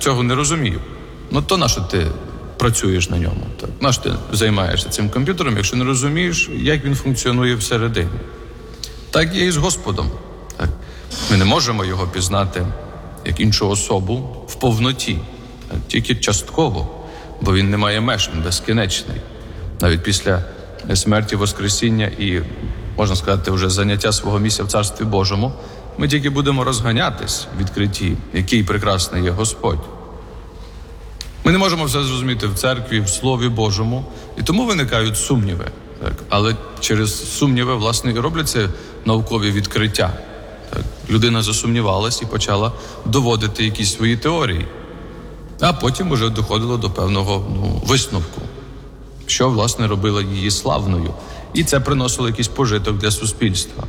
цього не розумію. То на що ти працюєш на ньому? Так? На що ти займаєшся цим комп'ютером, якщо не розумієш, як він функціонує всередині? Так є і з Господом. Так? Ми не можемо його пізнати як іншу особу в повноті, так? Тільки частково, бо він не має меж, він безкінечний. Навіть після смерті, воскресіння і, можна сказати, вже заняття свого місця в Царстві Божому, ми тільки будемо розганятись в відкритті, який прекрасний є Господь. Ми не можемо все зрозуміти в церкві, в Слові Божому, і тому виникають сумніви. Так? Але через сумніви, власне, і робляться наукові відкриття. Так? Людина засумнівалась і почала доводити якісь свої теорії. А потім вже доходило до певного висновку, що, власне, робило її славною. І це приносило якийсь пожиток для суспільства.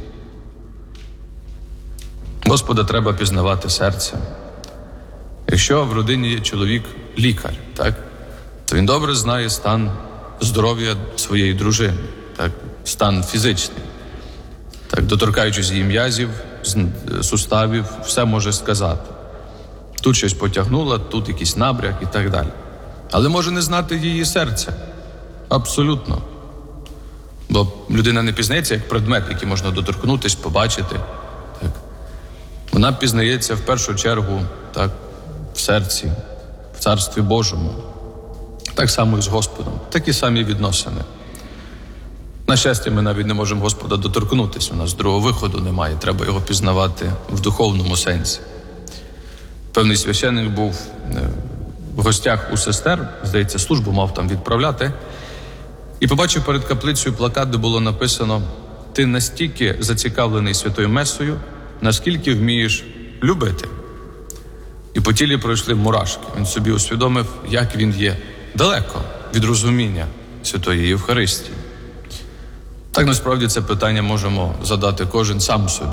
Господа треба пізнавати серцем. Якщо в родині є чоловік-лікар, так, то він добре знає стан здоров'я своєї дружини, так, стан фізичний. Так, доторкаючись її м'язів, суставів, все може сказати. Тут щось потягнуло, тут якийсь набряк і так далі. Але може не знати її серця. Абсолютно. Бо людина не пізнається як предмет, який можна доторкнутись, побачити. Так. Вона пізнається в першу чергу, так, в серці, в Царстві Божому. Так само і з Господом. Такі самі відносини. На щастя, ми навіть не можемо Господа доторкнутися. У нас другого виходу немає. Треба його пізнавати в духовному сенсі. Певний священник був в гостях у сестер, здається, службу мав там відправляти, і побачив перед каплицею плакат, де було написано: «Ти настільки зацікавлений Святою Месою, наскільки вмієш любити». І по тілі пройшли мурашки. Він собі усвідомив, як він є далеко від розуміння Святої Євхаристії. Так, насправді, це питання можемо задати кожен сам собі.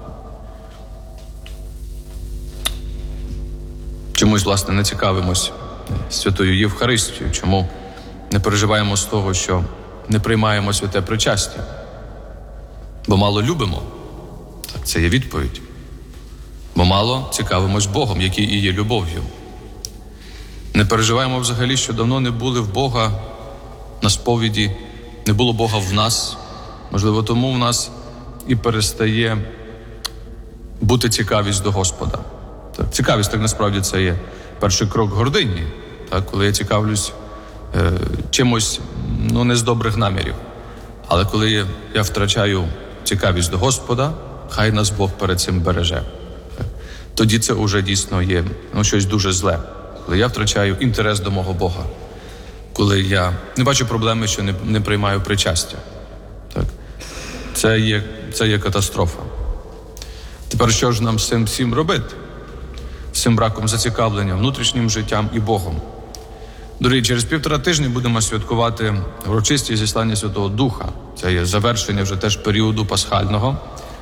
Чомусь, власне, не цікавимось Святою Євхаристією, чому не переживаємо з того, що не приймаємо святе причастя. Бо мало любимо. Так, це є відповідь. Бо мало цікавимось Богом, який і є любов'ю. Не переживаємо взагалі, що давно не були в Бога на сповіді, не було Бога в нас. Можливо, тому в нас і перестає бути цікавість до Господа. Так, цікавість, так насправді, це є перший крок гордині. Так, коли я цікавлюсь чимось, не з добрих намірів. Але коли я втрачаю цікавість до Господа, хай нас Бог перед цим береже. Тоді це вже дійсно є щось дуже зле. Коли я втрачаю інтерес до мого Бога. Коли я не бачу проблеми, що не приймаю причастя. Так. Це є катастрофа. Тепер що ж нам з цим всім робити? З цим браком зацікавлення внутрішнім життям і Богом. Дорогі, через 1,5 тижня будемо святкувати урочисті зіслання Святого Духа. Це є завершення вже теж періоду пасхального.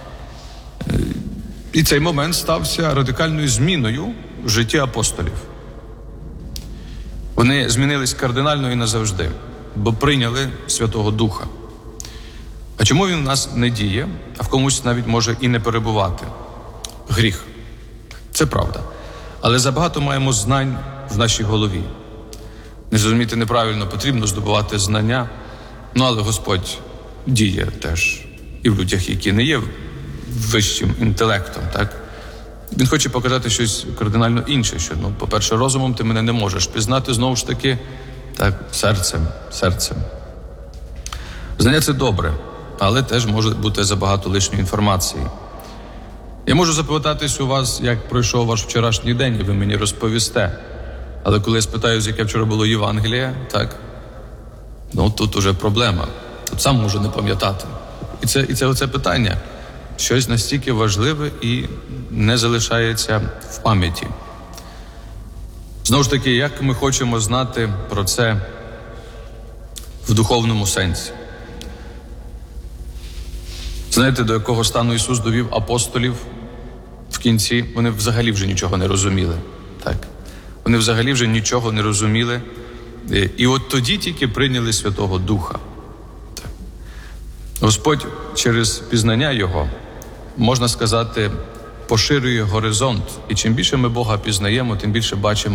І цей момент стався радикальною зміною в житті апостолів. Вони змінились кардинально і назавжди, бо прийняли Святого Духа. А чому він в нас не діє, а в комусь навіть може і не перебувати? Гріх. Це правда. Але забагато маємо знань в нашій голові. Не зрозуміти неправильно, потрібно здобувати знання, але Господь діє теж і в людях, які не є вищим інтелектом, так? Він хоче показати щось кардинально інше, що, по-перше, розумом ти мене не можеш пізнати, знову ж таки, так, серцем. Знання – це добре, але теж може бути забагато лишньої інформації. Я можу запитатись у вас, як пройшов ваш вчорашній день, і ви мені розповісте. Але коли я спитаю, з яке вчора було Євангеліє, так, тут уже проблема. Тут сам можу не пам'ятати. І це оце питання. Щось настільки важливе і не залишається в пам'яті. Знову ж таки, як ми хочемо знати про це в духовному сенсі? Знаєте, до якого стану Ісус довів апостолів в кінці? Вони взагалі вже нічого не розуміли. Так. Вони взагалі вже нічого не розуміли. І от тоді тільки прийняли Святого Духа. Так. Господь через пізнання Його, можна сказати, поширює горизонт. І чим більше ми Бога пізнаємо, тим більше бачимо